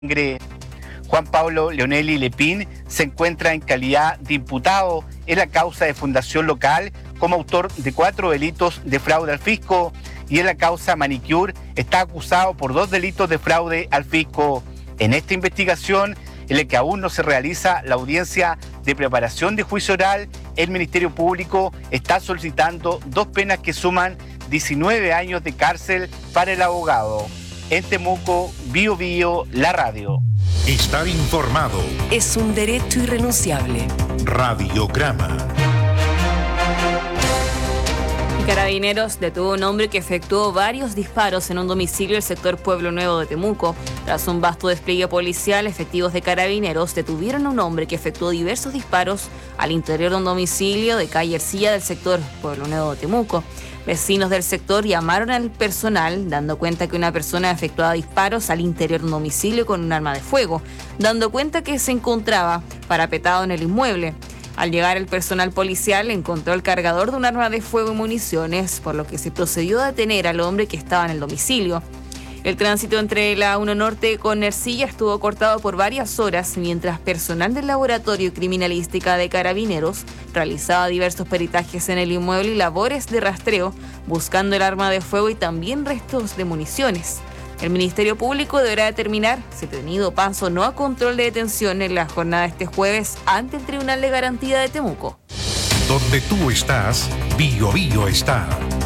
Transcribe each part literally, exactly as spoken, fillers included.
Juan Pablo Leonelli Lepín se encuentra en calidad de imputado en la causa de Fundación Local como autor de cuatro delitos de fraude al fisco y en la causa Manicure está acusado por dos delitos de fraude al fisco. En esta investigación, en la que aún no se realiza la audiencia de preparación de juicio oral, el Ministerio Público está solicitando dos penas que suman diecinueve años de cárcel para el abogado. En Temuco, Bio Bio, la radio. Estar informado es un derecho irrenunciable. Radiograma. Carabineros detuvo a un hombre que efectuó varios disparos en un domicilio del sector Pueblo Nuevo de Temuco. Tras un vasto despliegue policial, efectivos de Carabineros detuvieron a un hombre que efectuó diversos disparos al interior de un domicilio de calle Ercilla del sector Pueblo Nuevo de Temuco. Vecinos del sector llamaron al personal dando cuenta que una persona efectuaba disparos al interior de un domicilio con un arma de fuego, dando cuenta que se encontraba parapetado en el inmueble. Al llegar el personal policial encontró el cargador de un arma de fuego y municiones, por lo que se procedió a detener al hombre que estaba en el domicilio. El tránsito entre la uno Norte con Ercilla estuvo cortado por varias horas mientras personal del Laboratorio de Criminalística de Carabineros realizaba diversos peritajes en el inmueble y labores de rastreo, buscando el arma de fuego y también restos de municiones. El Ministerio Público deberá determinar si el detenido pasa o no a control de detención en la jornada de este jueves ante el Tribunal de Garantía de Temuco. Donde tú estás, Bio Bio está.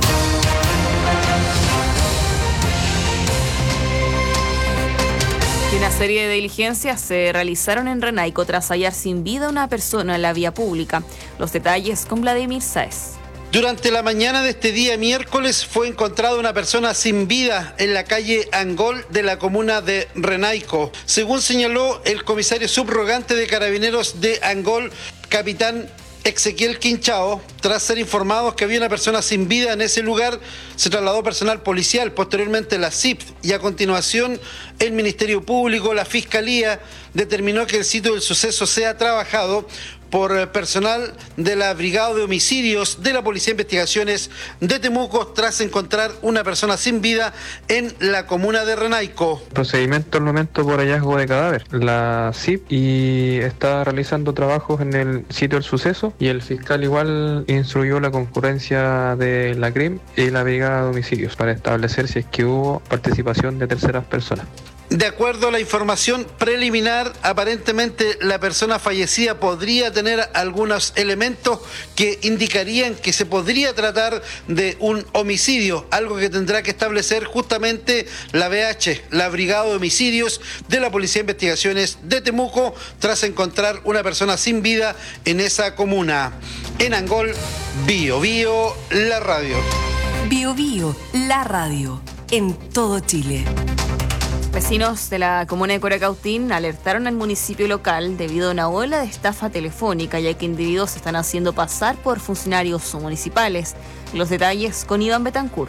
Una serie de diligencias se realizaron en Renaico tras hallar sin vida a una persona en la vía pública. Los detalles con Vladimir Sáez. Durante la mañana de este día miércoles fue encontrada una persona sin vida en la calle Angol de la comuna de Renaico. Según señaló el comisario subrogante de Carabineros de Angol, capitán Ezequiel Quinchao, tras ser informados que había una persona sin vida en ese lugar, se trasladó personal policial, posteriormente la C I P y a continuación el Ministerio Público, la Fiscalía, determinó que el sitio del suceso sea trabajado por personal de la Brigada de Homicidios de la Policía de Investigaciones de Temuco tras encontrar una persona sin vida en la comuna de Renaico. Procedimiento al momento por hallazgo de cadáver. La C I P y está realizando trabajos en el sitio del suceso y el fiscal igual instruyó la concurrencia de la C R I M y la Brigada de Homicidios para establecer si es que hubo participación de terceras personas. De acuerdo a la información preliminar, aparentemente la persona fallecida podría tener algunos elementos que indicarían que se podría tratar de un homicidio, algo que tendrá que establecer justamente la B H, la Brigada de Homicidios de la Policía de Investigaciones de Temuco, tras encontrar una persona sin vida en esa comuna. En Angol, Bio Bio, la radio. Bio Bio, la radio, en todo Chile. Vecinos de la comuna de Curacautín alertaron al municipio local debido a una ola de estafa telefónica, ya que individuos se están haciendo pasar por funcionarios municipales. Los detalles con Iván Betancourt.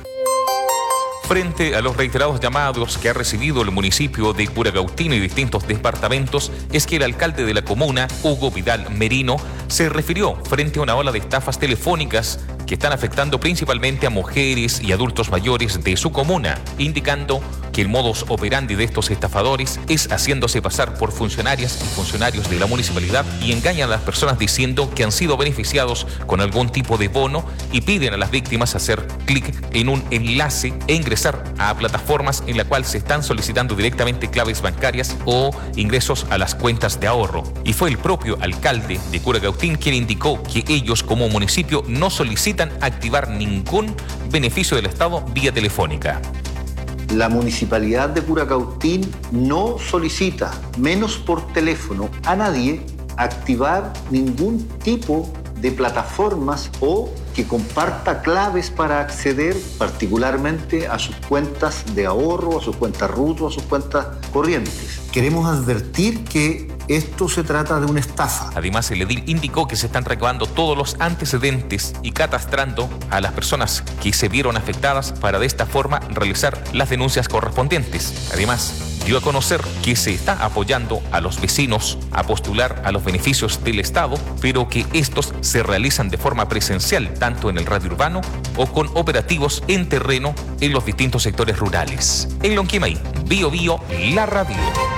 Frente a los reiterados llamados que ha recibido el municipio de Curacautín y distintos departamentos, es que el alcalde de la comuna, Hugo Vidal Merino, se refirió frente a una ola de estafas telefónicas que están afectando principalmente a mujeres y adultos mayores de su comuna, indicando que el modus operandi de estos estafadores es haciéndose pasar por funcionarias y funcionarios de la municipalidad y engañan a las personas diciendo que han sido beneficiados con algún tipo de bono y piden a las víctimas hacer clic en un enlace e ingresar a plataformas en la cual se están solicitando directamente claves bancarias o ingresos a las cuentas de ahorro. Y fue el propio alcalde de Curacautín quien indicó que ellos como municipio no solicitan activar ningún beneficio del Estado vía telefónica. La municipalidad de Curacautín no solicita, menos por teléfono, a nadie activar ningún tipo de plataformas o que comparta claves para acceder particularmente a sus cuentas de ahorro, a sus cuentas R U T o a sus cuentas corrientes. Queremos advertir que esto se trata de una estafa. Además, el edil indicó que se están recabando todos los antecedentes y catastrando a las personas que se vieron afectadas para de esta forma realizar las denuncias correspondientes. Además, dio a conocer que se está apoyando a los vecinos a postular a los beneficios del Estado, pero que estos se realizan de forma presencial, tanto en el radio urbano o con operativos en terreno en los distintos sectores rurales. En Lonquimay, Bio Bio, la radio.